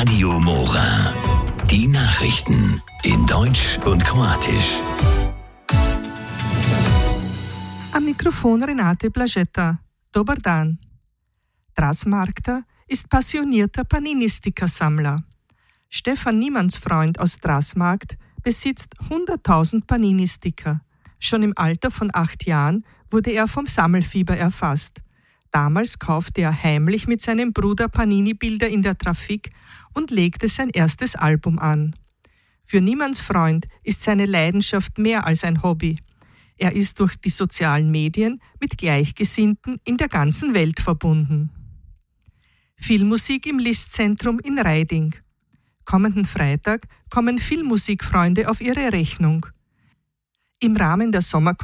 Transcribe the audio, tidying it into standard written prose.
Radio Mora. Die Nachrichten in Deutsch und Kroatisch. Am Mikrofon Renate Blažeta. Dobar dan. Draž Markta ist passionierter Panini-Sticker-Sammler. Stefan Niemannsfreund aus Dražmarkt besitzt 100.000 Panini-Sticker. Schon im Alter von 8 Jahren wurde er vom Sammelfieber erfasst. Damals kaufte er heimlich mit seinem Bruder Panini-Bilder in der Trafik und legte sein erstes Album an. Für Niemannsfreund ist seine Leidenschaft mehr als ein Hobby. Er ist durch die sozialen Medien mit Gleichgesinnten in der ganzen Welt verbunden. Filmmusik im Listzentrum in Reiding. Kommenden Freitag kommen Filmmusikfreunde auf ihre Rechnung. Im Rahmen der